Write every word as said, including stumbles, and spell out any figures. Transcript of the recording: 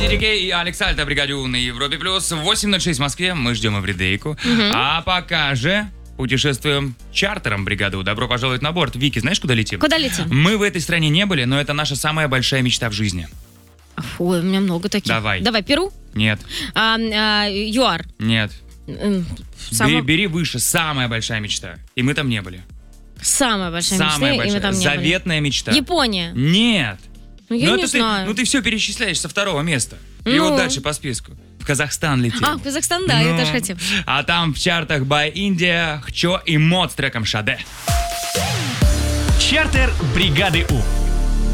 ди кей и Алекс Альта, бригаде У на Европе плюс. восемь ноль шесть в Москве. Мы ждем эвридейку. Угу. А пока же путешествуем чартером бригады У. Добро пожаловать на борт. Вики, знаешь, куда летим? Куда летим? Мы в этой стране не были, но это наша самая большая мечта в жизни. Ой, у меня много таких. Давай. Давай, Перу? Нет. А, а, ЮАР? Нет. М, Бери, Самая, бери выше. Самая большая мечта. И мы там не были. самая большая Самая мечта, и мы большая. там не были. Заветная мечта. Япония? Нет. Ну, я Ну, не это ты, знаю. ну ты все перечисляешь со второго места. И Ну. вот дальше по списку. В Казахстан летим. А, в Казахстан, да, я Ну. тоже хотел. А там в чартах By India, Хчо и Мод с треком Шаде. Чартер бригады У.